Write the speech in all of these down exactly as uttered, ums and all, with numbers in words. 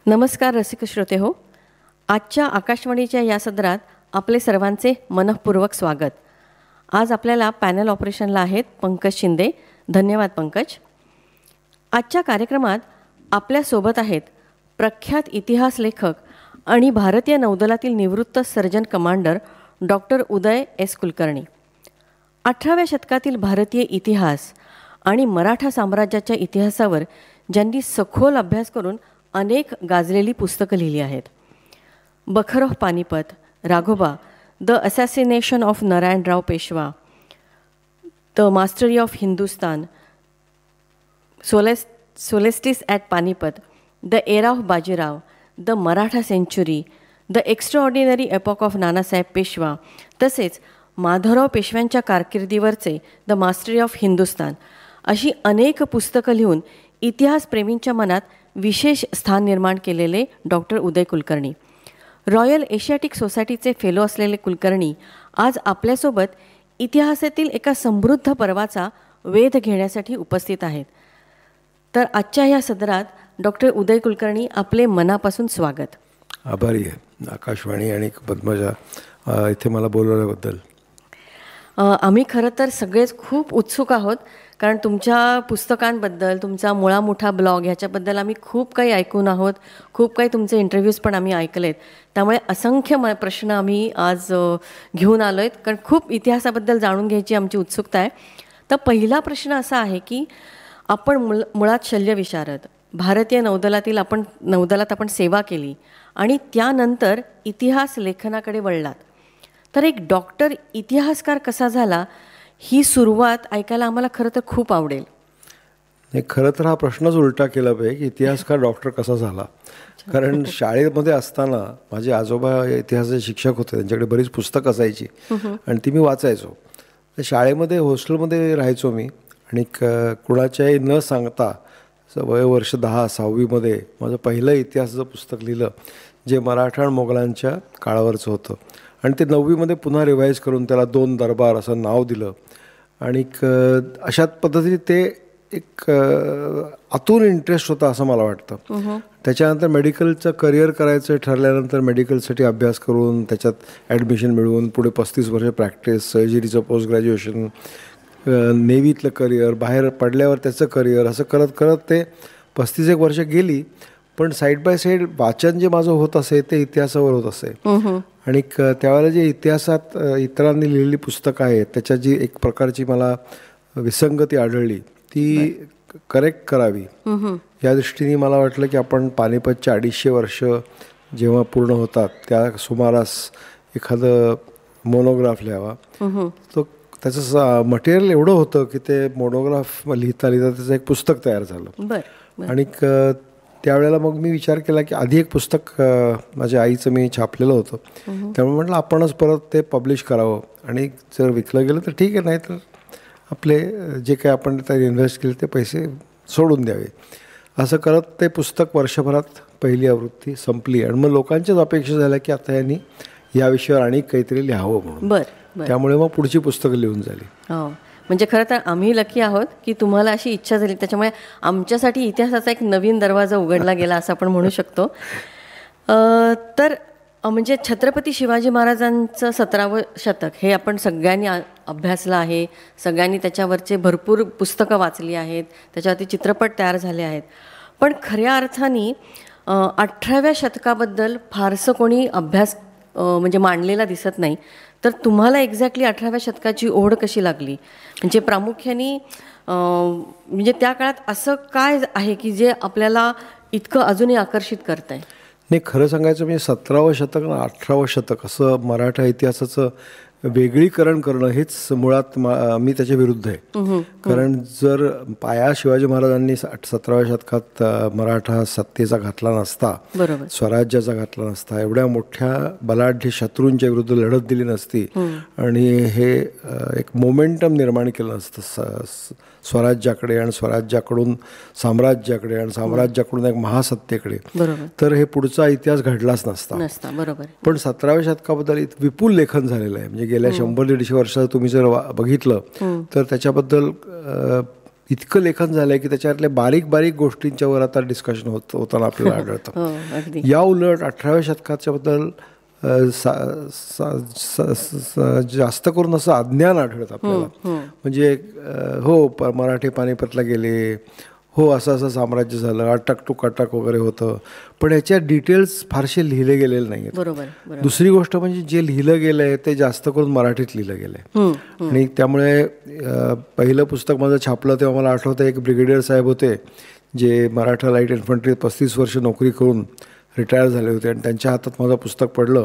नमस्कार रसिक श्रोते हो. आजच्या आकाशवाणीच्या या सदरात आपले सर्वांचे मनःपूर्वक स्वागत. आज आपल्याला पॅनल ऑपरेशनला आहेत पंकज शिंदे. धन्यवाद पंकज. आजच्या कार्यक्रमात आपल्यासोबत आहेत प्रख्यात इतिहास लेखक आणि भारतीय नौदलातील निवृत्त सर्जन कमांडर डॉक्टर उदय एस कुलकर्णी. अठराव्या शतकातील भारतीय इतिहास आणि मराठा साम्राज्याच्या इतिहासावर ज्यांनी सखोल अभ्यास करून अनेक गाजलेली पुस्तकं लिहिली आहेत. बखर of Panipat, Raghoba, the assassination of Narayanrao Peshwa, the mastery of Hindustan, solace सोलेस्टिस at Panipat, the era of Bajirao, the Maratha century, the extraordinary epoch of Nanasaheb Peshwa, तसेच माधवराव पेशव्यांच्या कारकिर्दीवरचे द मास्टरी ऑफ हिंदुस्तान अशी अनेक पुस्तकं लिहून इतिहासप्रेमींच्या मनात विशेष स्थान निर्माण केलेले डॉक्टर उदय कुलकर्णी. रॉयल एशियाटिक सोसायटीचे फेलो असलेले कुलकर्णी आज आपल्यासोबत इतिहासातील एका समृद्ध पर्वाचा वेध घेण्यासाठी उपस्थित आहेत. तर आजच्या या सदरात डॉक्टर उदय कुलकर्णी आपले मनापासून स्वागत. आभारी आहे आकाशवाणी आणि पद्मजा इथे मला बोलवल्याबद्दल. आम्ही खरं तर सगळेच खूप उत्सुक आहोत, कारण तुमच्या पुस्तकांबद्दल, तुमचा मुळा मोठा ब्लॉग ह्याच्याबद्दल आम्ही खूप काही ऐकून आहोत. खूप काही तुमचे इंटरव्ह्यूज पण आम्ही ऐकलेत. त्यामुळे असंख्य म प्रश्न आम्ही आज घेऊन आलो आहेत, कारण खूप इतिहासाबद्दल जाणून घ्यायची आमची उत्सुकता आहे. तर पहिला प्रश्न असा आहे की आपण मुळ मुळात शल्यविशारद, भारतीय नौदलातील आपण नौदलात आपण सेवा केली आणि त्यानंतर इतिहास लेखनाकडे वळलात. तर एक डॉक्टर इतिहासकार कसा झाला ही सुरुवात ऐकायला आम्हाला खरं तर खूप आवडेल. नाही, खरं तर हा प्रश्नच उलटा केला पाहिजे की इतिहासकार डॉक्टर कसा झाला. कारण शाळेमध्ये असताना माझे आजोबा इतिहासाचे शिक्षक होते, त्यांच्याकडे बरीच पुस्तकं असायची आणि ती मी वाचायचो. तर शाळेमध्ये हॉस्टेलमध्ये राहायचो मी आणि क कुणाच्याही न सांगता वय वर्ष दहा सहावीमध्ये माझं पहिलं इतिहासाचं पुस्तक लिहिलं, जे मराठा आणि मोगलांच्या काळावरचं होतं. आणि ते नववीमध्ये पुन्हा रिवाईज करून त्याला दोन दरबार असं नाव दिलं. आणि अशा पद्धतीने ते एक आतून इंटरेस्ट होता असं मला वाटतं. त्याच्यानंतर मेडिकलचं करिअर करायचं ठरल्यानंतर मेडिकलसाठी अभ्यास करून त्याच्यात ॲडमिशन मिळवून पुढे पस्तीस वर्ष प्रॅक्टिस, सर्जरीचं पोस्ट ग्रॅज्युएशन, नेव्हीतलं करिअर, बाहेर पडल्यावर त्याचं करिअर, असं करत करत ते पस्तीस एक वर्ष गेली. पण साईड बाय साईड वाचन जे माझं होत असे ते इतिहासावर होत असे. आणि त्यावेळेला जे इतिहासात इतरांनी लिहिलेली पुस्तकं आहेत त्याच्यात जी एक प्रकारची मला विसंगती आढळली ती करेक्ट करावी या दृष्टीने मला वाटलं की आपण पानिपतचे अडीचशे वर्ष जेव्हा पूर्ण होतात त्या सुमारास एखादं मोनोग्राफ लिहावा. तो त्याचं मटेरियल एवढं होतं की ते मोनोग्राफ लिहिता लिहिता त्याचं एक पुस्तक तयार झालं. आणि त्यावेळेला मग मी विचार केला की आधी एक पुस्तक माझ्या आईचं मी छापलेलं होतं, त्यामुळे म्हटलं आपणच परत ते पब्लिश करावं आणि जर विकलं गेलं तर ठीक आहे, नाही तर आपले जे काही आपण त्यात इन्व्हेस्ट केले ते पैसे सोडून द्यावे. असं करत ते पुस्तक वर्षभरात पहिली आवृत्ती संपली आणि मग लोकांच्याच अपेक्षा झाल्या की आता यांनी या विषयावर आणि काहीतरी लिहावं म्हणून. बरं. त्यामुळे मग पुढची पुस्तकं लिहून झाली. हो, म्हणजे खरं तर आम्ही लकी आहोत की तुम्हाला अशी इच्छा झाली, त्याच्यामुळे आमच्यासाठी इतिहासाचा एक नवीन दरवाजा उघडला गेला असं आपण म्हणू शकतो. तर म्हणजे छत्रपती शिवाजी महाराजांचं सतरावं शतक हे आपण सगळ्यांनी अभ्यासलं आहे, सगळ्यांनी त्याच्यावरचे भरपूर पुस्तकं वाचली आहेत, त्याच्यावरती चित्रपट तयार झाले आहेत. पण खऱ्या अर्थाने अठराव्या शतकाबद्दल फारसं कोणी अभ्यास म्हणजे मांडलेला दिसत नाही. तर तुम्हाला एक्झॅक्टली अठराव्या शतकाची ओढ कशी लागली? म्हणजे प्रामुख्याने म्हणजे त्या काळात असं काय आहे की जे आपल्याला इतकं अजूनही आकर्षित करत आहे? नाही, खरं सांगायचं म्हणजे सतरावं शतक आणि अठरावं शतक असं मराठा इतिहासाचं वेगळीकरण करणं हेच मुळात मी त्याच्या विरुद्ध आहे. कारण जर पाया शिवाजी महाराजांनी सतराव्या शतकात मराठा सत्तेचा घातला नसता, स्वराज्याचा घातला नसता, एवढ्या मोठ्या बलाढ्य शत्रूंच्या विरुद्ध लढत दिली नसती आणि हे एक मोमेंटम निर्माण केलं नसतं स्वराज्याकडे आणि स्वराज्याकडून साम्राज्याकडे आणि साम्राज्याकडून एक महासत्तेकडे, तर हे पुढचा इतिहास घडलाच नसता. बरोबर. पण सतराव्या शतकाबद्दल विपुल लेखन झालेलं आहे. म्हणजे गेल्या शंभर दीडशे वर्षात तुम्ही जर बघितलं तर त्याच्याबद्दल इतकं लेखन झालंय की त्याच्यातल्या बारीक बारीक गोष्टींच्यावर आता डिस्कशन होत होताना आपल्याला आढळतं. हो, अगदी. या उलट अठराव्या शतकाच्या बद्दल अ, सा, सा, सा, सा, जास्त करून असं अज्ञान आढळतं आपल्याला. म्हणजे अ, हो प मराठे पानिपतला गेले, हो असं असं साम्राज्य झालं, अटक टू कटक वगैरे होतं, पण याच्या डिटेल्स फारसे लिहिले गेलेले नाही आहेत. बरोबर, बरोबर. दुसरी गोष्ट म्हणजे जे लिहिलं गेलं आहे ते जास्त करून मराठीत लिहिलं गेलं आहे. आणि त्यामुळे अ, पहिलं पुस्तक माझं छापलं तेव्हा मला आठवतं एक ब्रिगेडियर साहेब होते जे मराठा लाईट इन्फंट्रीत पस्तीस वर्ष नोकरी करून रिटायर झाले होते आणि त्यांच्या हातात माझं पुस्तक पडलं.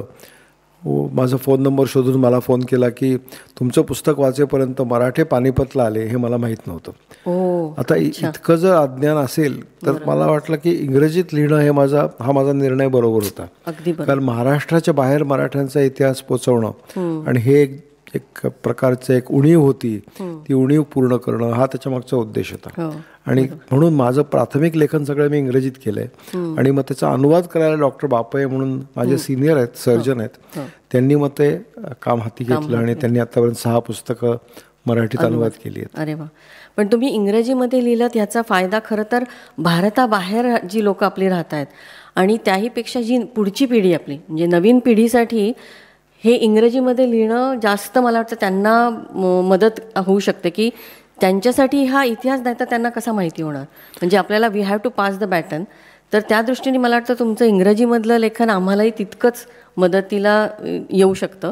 हो, माझा फोन नंबर शोधून मला फोन केला की तुमचं पुस्तक वाचेपर्यंत मराठे पानिपतला आले हे मला माहीत नव्हतं. ओ, आता इतकं जर अज्ञान असेल तर मला वाटलं की इंग्रजीत लिहिणं हे माझा हा माझा निर्णय बरोबर होता. अगदी बरोबर. कारण महाराष्ट्राच्या बाहेर मराठ्यांचा इतिहास पोचवणं आणि हे एक एक प्रकारचं एक उणीव होती, ती उणीव पूर्ण करणं हा त्याच्या मागचा उद्देश होता. हो. आणि म्हणून माझं प्राथमिक लेखन सगळं मी इंग्रजीत केलं आहे. आणि मग त्याचा अनुवाद करायला डॉक्टर बापये म्हणून माझे सिनियर आहेत, सर्जन आहेत, त्यांनी मग ते काम हाती घेतलं आणि त्यांनी आतापर्यंत सहा पुस्तकं मराठीत अनुवाद केली आहेत. अरे वा. पण तुम्ही इंग्रजीमध्ये लिहिलं याचा फायदा खरं तर भारताबाहेर जी लोक आपली राहत आहेत आणि त्याहीपेक्षा जी पुढची पिढी आपली म्हणजे नवीन पिढीसाठी हे इंग्रजीमध्ये लिहिणं जास्त मला वाटतं त्यांना मदत होऊ शकते की त्यांच्यासाठी हा इतिहास नाही तर त्यांना कसा माहिती होणार. म्हणजे आपल्याला we have to pass the batten. तर त्या दृष्टीने मला वाटतं तुमचं इंग्रजीमधलं लेखन आम्हालाही तितकंच मदतीला येऊ शकतं.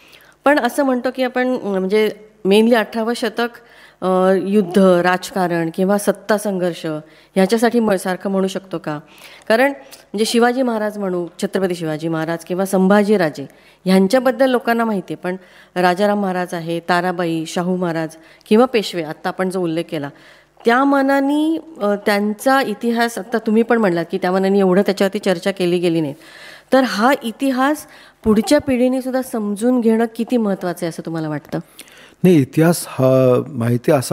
पण असं म्हणतो की आपण म्हणजे मेनली अठरावं शतक युद्ध, राजकारण किंवा सत्ता संघर्ष ह्याच्यासाठी म सारखं म्हणू शकतो का? कारण म्हणजे शिवाजी महाराज म्हणू, छत्रपती शिवाजी महाराज किंवा संभाजीराजे ह्यांच्याबद्दल लोकांना माहिती आहे, पण राजाराम महाराज आहे, ताराबाई, शाहू महाराज किंवा पेशवे आत्ता आपण जो उल्लेख केला त्या मनाने त्यांचा इतिहास आत्ता तुम्ही पण म्हणलात की त्या मनाने एवढं त्याच्यावरती चर्चा केली गेली नाही. तर हा इतिहास पुढच्या पिढीने सुद्धा समजून घेणं किती महत्त्वाचं आहे असं तुम्हाला वाटतं? नाही, इतिहास हा माहिती असा